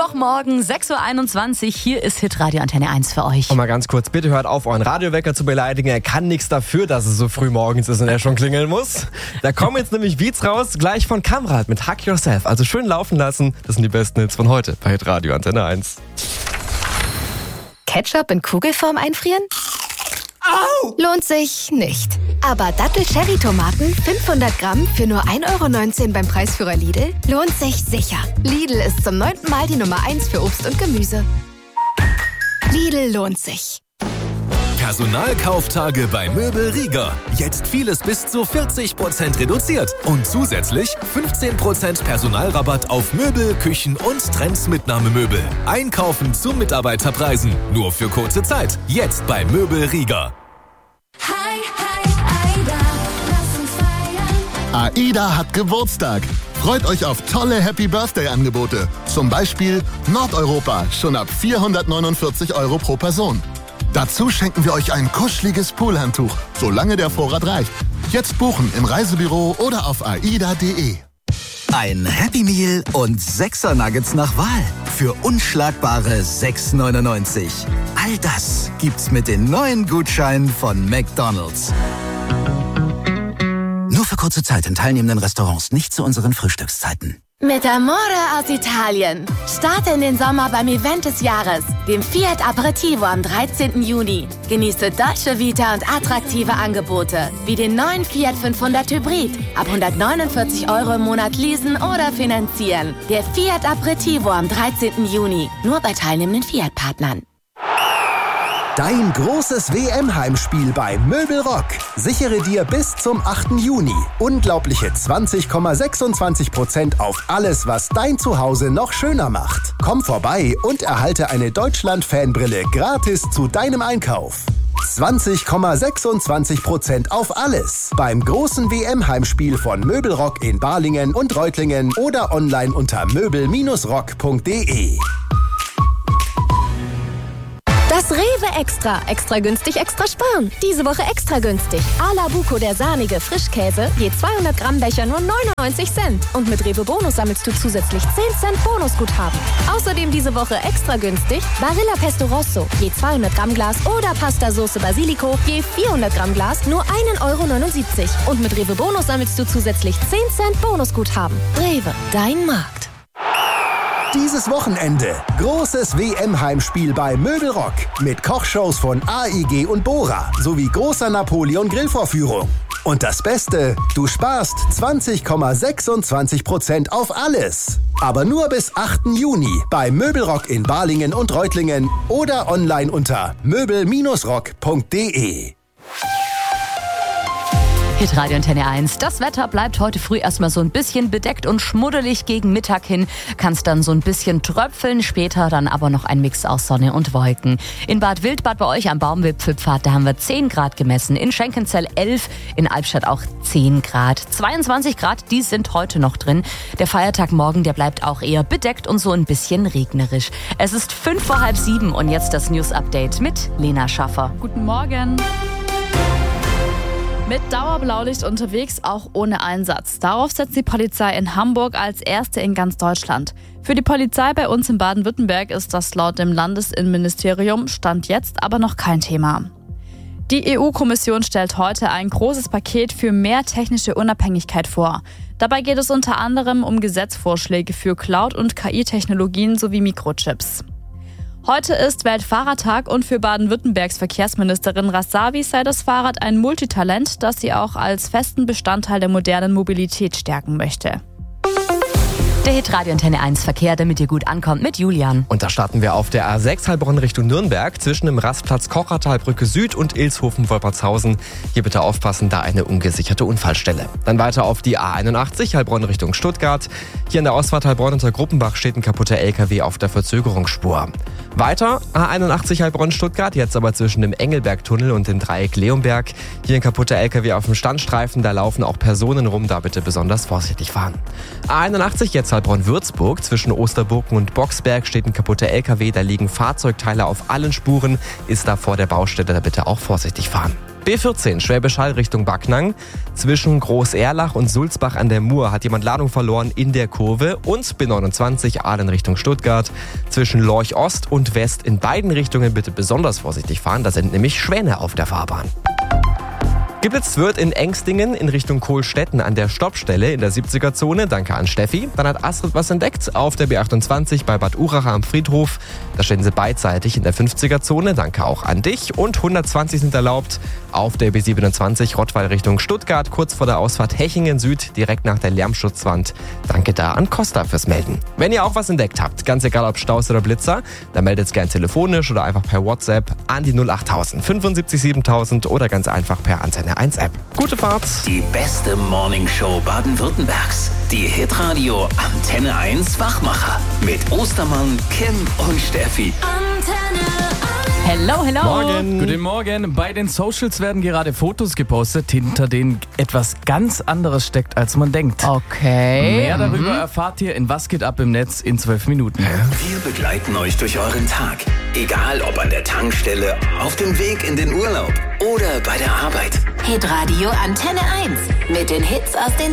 Mittwochmorgen, 6.21 Uhr. Hier ist Hitradio Antenne 1 für euch. Und mal ganz kurz, bitte hört auf, euren Radiowecker zu beleidigen. Er kann nichts dafür, dass es so früh morgens ist und er schon klingeln muss. Da kommen jetzt nämlich Beats raus, gleich von Kamrat mit Hack Yourself. Also schön laufen lassen. Das sind die besten Hits von heute bei Hitradio Antenne 1. Ketchup in Kugelform einfrieren? Au! Lohnt sich nicht. Aber Dattel-Cherry-Tomaten 500 Gramm für nur 1,19 € beim Preisführer Lidl lohnt sich sicher. Lidl ist zum 9. Mal die Nummer 1 für Obst und Gemüse. Lidl lohnt sich. Personalkauftage bei Möbel Rieger. Jetzt vieles bis zu 40% reduziert. Und zusätzlich 15% Personalrabatt auf Möbel, Küchen und Trendsmitnahmemöbel. Einkaufen zu Mitarbeiterpreisen. Nur für kurze Zeit. Jetzt bei Möbel Rieger. AIDA hat Geburtstag. Freut euch auf tolle Happy-Birthday-Angebote. Zum Beispiel Nordeuropa, schon ab 449 € pro Person. Dazu schenken wir euch ein kuscheliges Poolhandtuch, solange der Vorrat reicht. Jetzt buchen im Reisebüro oder auf aida.de. Ein Happy Meal und 6er Nuggets nach Wahl für unschlagbare 6,99 €. All das gibt's mit den neuen Gutscheinen von McDonald's. Nur für kurze Zeit in teilnehmenden Restaurants, nicht zu unseren Frühstückszeiten. Mit Amore aus Italien. Starte in den Sommer beim Event des Jahres, dem Fiat Aperitivo am 13. Juni. Genieße Dolce Vita und attraktive Angebote, wie den neuen Fiat 500 Hybrid. Ab 149 € im Monat leasen oder finanzieren. Der Fiat Aperitivo am 13. Juni. Nur bei teilnehmenden Fiat-Partnern. Dein großes WM-Heimspiel bei Möbelrock. Sichere dir bis zum 8. Juni unglaubliche 20,26% auf alles, was dein Zuhause noch schöner macht. Komm vorbei und erhalte eine Deutschland-Fanbrille gratis zu deinem Einkauf. 20,26% auf alles beim großen WM-Heimspiel von Möbelrock in Balingen und Reutlingen oder online unter möbel-rock.de. Das Rewe Extra. Extra günstig, extra sparen. Diese Woche extra günstig. A-la Buco, der sahnige Frischkäse. Je 200 Gramm Becher nur 99 Cent. Und mit Rewe Bonus sammelst du zusätzlich 10 Cent Bonusguthaben. Außerdem diese Woche extra günstig Barilla Pesto Rosso. Je 200 Gramm Glas oder Pasta Sauce Basilico. Je 400 Gramm Glas nur 1,79 €. Und mit Rewe Bonus sammelst du zusätzlich 10 Cent Bonusguthaben. Rewe, dein Markt. Dieses Wochenende großes WM-Heimspiel bei Möbelrock mit Kochshows von AEG und Bora sowie großer Napoleon-Grillvorführung. Und das Beste, du sparst 20,26% auf alles. Aber nur bis 8. Juni bei Möbelrock in Balingen und Reutlingen oder online unter möbel-rock.de. Hitradio Antenne 1. Das Wetter bleibt heute früh erstmal so ein bisschen bedeckt und schmuddelig gegen Mittag hin. Kann es dann so ein bisschen tröpfeln, später dann aber noch ein Mix aus Sonne und Wolken. In Bad Wildbad bei euch am Baumwipfelpfad, da haben wir 10 Grad gemessen. In Schenkenzell 11, in Albstadt auch 10 Grad. 22 Grad, die sind heute noch drin. Der Feiertag morgen, der bleibt auch eher bedeckt und so ein bisschen regnerisch. Es ist 6:05 und jetzt das News-Update mit Lena Schaffer. Guten Morgen. Mit Dauerblaulicht unterwegs, auch ohne Einsatz. Darauf setzt die Polizei in Hamburg als erste in ganz Deutschland. Für die Polizei bei uns in Baden-Württemberg ist das laut dem Landesinnenministerium Stand jetzt aber noch kein Thema. Die EU-Kommission stellt heute ein großes Paket für mehr technische Unabhängigkeit vor. Dabei geht es unter anderem um Gesetzvorschläge für Cloud- und KI-Technologien sowie Mikrochips. Heute ist Weltfahrradtag und für Baden-Württembergs Verkehrsministerin Rasavi sei das Fahrrad ein Multitalent, das sie auch als festen Bestandteil der modernen Mobilität stärken möchte. Der Hitradio Antenne 1 Verkehr, damit ihr gut ankommt, mit Julian. Und da starten wir auf der A6 Heilbronn Richtung Nürnberg zwischen dem Rastplatz Kochertalbrücke Süd und Ilshofen-Wolpertshausen. Hier bitte aufpassen, da eine ungesicherte Unfallstelle. Dann weiter auf die A81 Heilbronn Richtung Stuttgart. Hier in der Ausfahrt Heilbronn unter Gruppenbach steht ein kaputter LKW auf der Verzögerungsspur. Weiter A81 Heilbronn-Stuttgart, jetzt aber zwischen dem Engelbergtunnel und dem Dreieck Leonberg. Hier ein kaputter LKW auf dem Standstreifen, da laufen auch Personen rum, da bitte besonders vorsichtig fahren. A81 jetzt Heilbronn-Würzburg, zwischen Osterburgen und Boxberg steht ein kaputter LKW, da liegen Fahrzeugteile auf allen Spuren, ist da vor der Baustelle, da bitte auch vorsichtig fahren. B14 Schwäbisch Hall Richtung Backnang. Zwischen Groß-Erlach und Sulzbach an der Mur hat jemand Ladung verloren in der Kurve. Und B29 Aalen Richtung Stuttgart. Zwischen Lorch Ost und West in beiden Richtungen bitte besonders vorsichtig fahren. Da sind nämlich Schwäne auf der Fahrbahn. Geblitzt wird in Engstingen in Richtung Kohlstetten an der Stoppstelle in der 70er-Zone. Danke an Steffi. Dann hat Astrid was entdeckt auf der B28 bei Bad Uracher am Friedhof. Da stehen sie beidseitig in der 50er-Zone. Danke auch an dich. Und 120 sind erlaubt auf der B27 Rottweil Richtung Stuttgart, kurz vor der Ausfahrt Hechingen Süd, direkt nach der Lärmschutzwand. Danke da an Costa fürs Melden. Wenn ihr auch was entdeckt habt, ganz egal ob Staus oder Blitzer, dann meldet es gern telefonisch oder einfach per WhatsApp an die 08000 75 7000 oder ganz einfach per Antenne 1 App. Gute Fahrt! Die beste Morningshow Baden-Württembergs. Die Hitradio Antenne 1 Wachmacher. Mit Ostermann, Kim und Steffi. Hello, hello. Morgen! Guten Morgen. Bei den Socials werden gerade Fotos gepostet, hinter denen etwas ganz anderes steckt, als man denkt. Okay. Mehr darüber erfahrt ihr in Was geht ab im Netz in 12 Minuten. Wir begleiten euch durch euren Tag. Egal ob an der Tankstelle, auf dem Weg in den Urlaub oder bei der Arbeit. Hitradio Antenne 1 mit den Hits aus den